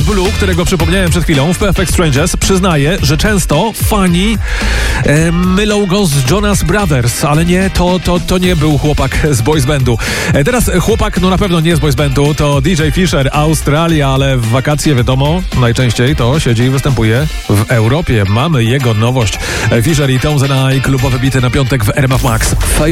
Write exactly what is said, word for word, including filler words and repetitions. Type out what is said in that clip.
Blue, którego przypomniałem przed chwilą w Perfect Strangers, przyznaje, że często fani e, mylą go z Jonas Brothers, ale nie, to, to, to nie był chłopak z boys bandu. E, teraz chłopak, no na pewno nie z boys bandu, to D J Fisher, Australia, ale w wakacje wiadomo, najczęściej to siedzi i występuje w Europie. Mamy jego nowość. Fisher i Townsend i klubowe bity na piątek w R M F Max.